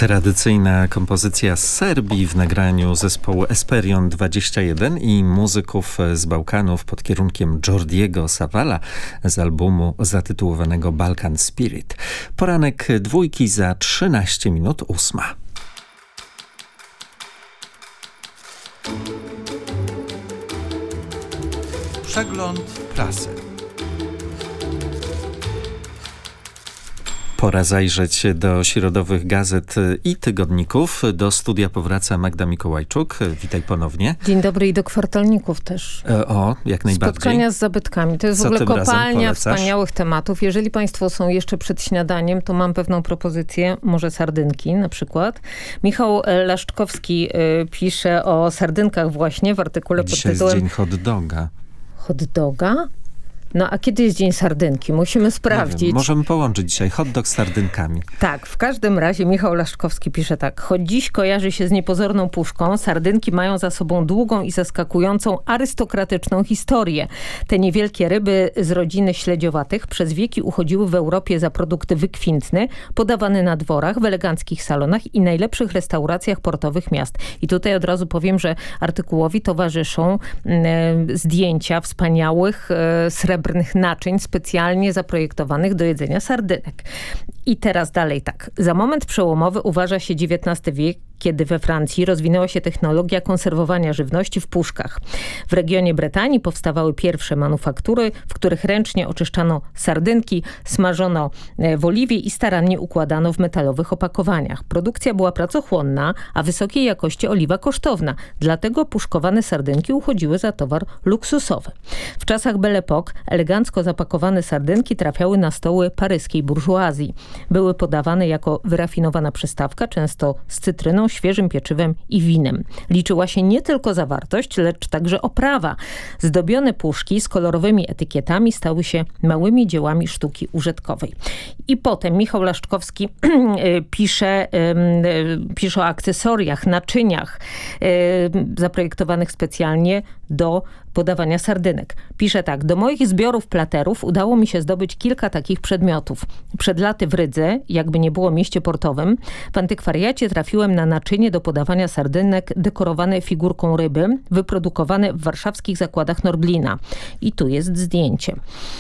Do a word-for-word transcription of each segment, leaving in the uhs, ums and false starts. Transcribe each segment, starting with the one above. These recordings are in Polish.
Tradycyjna kompozycja z Serbii w nagraniu zespołu Esperion dwadzieścia jeden i muzyków z Bałkanów pod kierunkiem Jordiego Savala z albumu zatytułowanego Balkan Spirit. Poranek dwójki za trzynaście minut ósma. Przegląd prasy. Pora zajrzeć do środowych gazet i tygodników. Do studia powraca Magda Mikołajczuk. Witaj ponownie. Dzień dobry i do kwartalników też. O, jak najbardziej. Spotkania z zabytkami. To jest Co w ogóle kopalnia polecasz? Wspaniałych tematów. Jeżeli państwo są jeszcze przed śniadaniem, to mam pewną propozycję. Może sardynki na przykład. Michał Laszczkowski y, pisze o sardynkach właśnie w artykule Dzisiaj pod tytułem... jest dzień hot doga. Hot doga? No a kiedy jest dzień sardynki? Musimy sprawdzić. Wiem, możemy połączyć dzisiaj hot dog z sardynkami. Tak, w każdym razie Michał Laszczkowski pisze tak. Choć dziś kojarzy się z niepozorną puszką, sardynki mają za sobą długą i zaskakującą arystokratyczną historię. Te niewielkie ryby z rodziny śledziowatych przez wieki uchodziły w Europie za produkty wykwintne, podawane na dworach, w eleganckich salonach i najlepszych restauracjach portowych miast. I tutaj od razu powiem, że artykułowi towarzyszą e, zdjęcia wspaniałych e, srebrnych naczyń specjalnie zaprojektowanych do jedzenia sardynek. I teraz dalej tak. Za moment przełomowy uważa się dziewiętnasty wiek, kiedy we Francji rozwinęła się technologia konserwowania żywności w puszkach. W regionie Bretanii powstawały pierwsze manufaktury, w których ręcznie oczyszczano sardynki, smażono w oliwie i starannie układano w metalowych opakowaniach. Produkcja była pracochłonna, a wysokiej jakości oliwa kosztowna. Dlatego puszkowane sardynki uchodziły za towar luksusowy. W czasach Belle Époque elegancko zapakowane sardynki trafiały na stoły paryskiej burżuazji. Były podawane jako wyrafinowana przystawka, często z cytryną, świeżym pieczywem i winem. Liczyła się nie tylko zawartość, lecz także oprawa. Zdobione puszki z kolorowymi etykietami stały się małymi dziełami sztuki użytkowej. I potem Michał Laszczkowski pisze, pisze o akcesoriach, naczyniach zaprojektowanych specjalnie do podawania sardynek. Pisze tak. Do moich zbiorów platerów udało mi się zdobyć kilka takich przedmiotów. Przed laty w Rydze, jakby nie było mieście portowym, w antykwariacie trafiłem na naczynie do podawania sardynek dekorowane figurką ryby, wyprodukowane w warszawskich zakładach Norblina. I tu jest zdjęcie.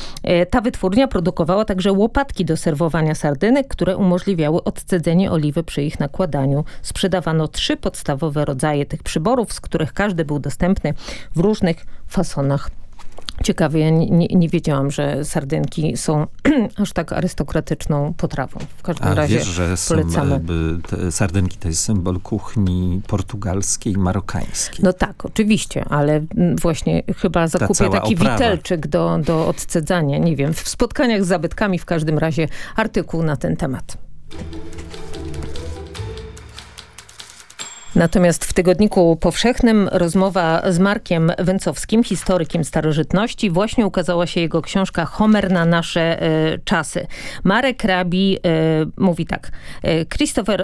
Ta wytwórnia produkowała także łopatki do serwowania sardynek, które umożliwiały odcedzenie oliwy przy ich nakładaniu. Sprzedawano trzy podstawowe rodzaje tych przyborów, z których każdy był dostępny w różnych fasonach. Ciekawe, ja nie, nie, nie wiedziałam, że sardynki są aż tak arystokratyczną potrawą. W każdym A razie wiesz, że są, polecamy. te sardynki to jest symbol kuchni portugalskiej i marokańskiej. No tak, oczywiście, ale właśnie chyba zakupię taki oprawa. witelczyk do, do odcedzania. Nie wiem, w spotkaniach z zabytkami w każdym razie artykuł na ten temat. Natomiast w Tygodniku Powszechnym rozmowa z Markiem Węcowskim, historykiem starożytności. Właśnie ukazała się jego książka Homer na nasze y, czasy. Marek Rabi y, mówi tak. Christopher